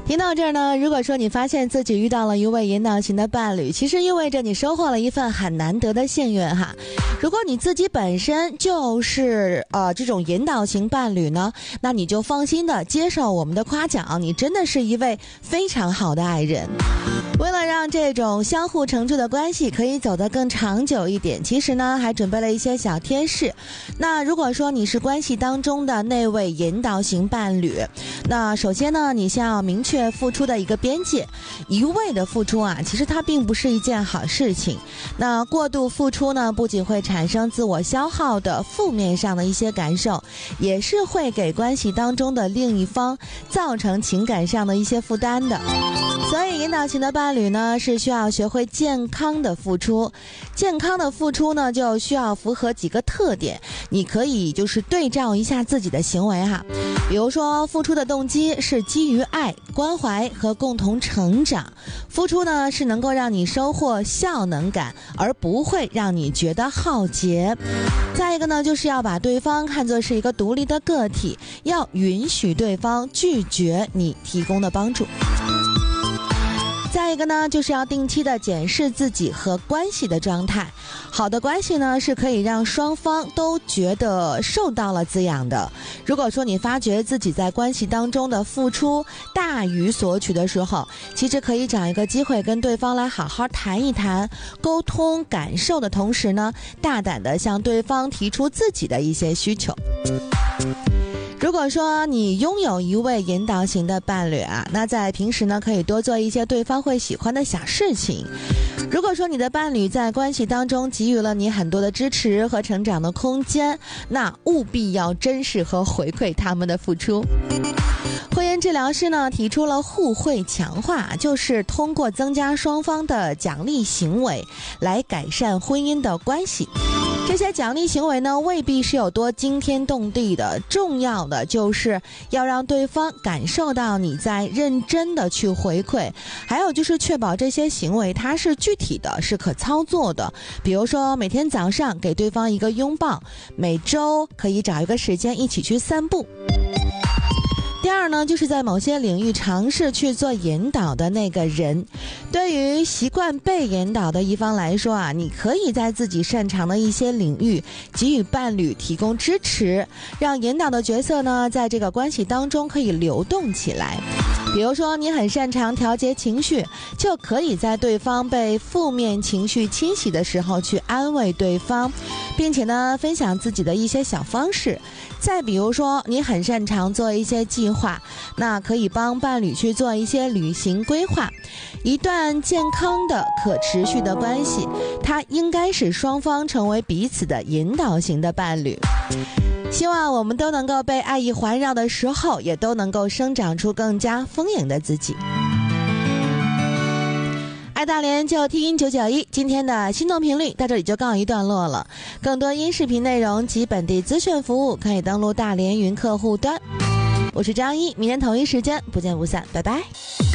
听到这儿呢，如果说你发现自己遇到了一位引导型的伴侣，其实意味着你收获了一份很难得的幸运哈。如果你自己本身就是这种引导型伴侣呢，那你就放心的接受我们的夸奖，你真的是一位非常好的爱人。为了让这种相互成就的关系可以走得更长久一点，其实呢还准备了一些小贴士。那如果说你是关系当中的那位引导型伴侣，那首先呢你先要明确付出的一个边界。一味的付出啊，其实它并不是一件好事情。那过度付出呢，不仅会产生自我消耗的负面上的一些感受，也是会给关系当中的另一方造成情感上的一些负担的。所以引导型的伴侣呢，是需要学会健康的付出。健康的付出呢，就需要符合几个特点。你可以就是对照一下自己的行为哈。比如说，付出的动机是基于爱、关怀和共同成长。付出呢，是能够让你收获效能感，而不会让你觉得耗竭。再一个呢，就是要把对方看作是一个独立的个体，要允许对方拒绝你提供的帮助。再一个呢，就是要定期的检视自己和关系的状态。好的关系呢，是可以让双方都觉得受到了滋养的。如果说你发觉自己在关系当中的付出大于索取的时候，其实可以找一个机会跟对方来好好谈一谈，沟通感受的同时呢，大胆的向对方提出自己的一些需求。如果说你拥有一位引导型的伴侣啊，那在平时呢，可以多做一些对方会喜欢的小事情。如果说你的伴侣在关系当中给予了你很多的支持和成长的空间，那务必要珍视和回馈他们的付出。婚姻治疗师呢提出了互惠强化，就是通过增加双方的奖励行为来改善婚姻的关系。这些奖励行为呢，未必是有多惊天动地的，重要的就是要让对方感受到你在认真的去回馈，还有就是确保这些行为它是具体的，是可操作的。比如说每天早上给对方一个拥抱，每周可以找一个时间一起去散步。第二呢，就是在某些领域尝试去做引导的那个人。对于习惯被引导的一方来说啊，你可以在自己擅长的一些领域给予伴侣提供支持，让引导的角色呢在这个关系当中可以流动起来。比如说你很擅长调节情绪，就可以在对方被负面情绪侵袭的时候去安慰对方，并且呢分享自己的一些小方式。再比如说你很擅长做一些计划，那可以帮伴侣去做一些旅行规划。一段健康的可持续的关系，它应该使双方成为彼此的引导型的伴侣。希望我们都能够被爱意环绕的时候，也都能够生长出更加丰盈的自己。爱大连就听991，今天的心动频率到这里就告一段落了。更多音视频内容及本地资讯服务，可以登录大连云客户端。我是张一，明天同一时间不见不散，拜拜。